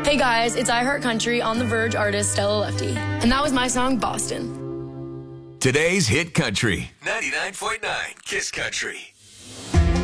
Hey guys, it's iHeart Country on the Verge artist Stella Lefty. And that was my song, Boston. Today's Hit Country, 99.9 Kiss Country.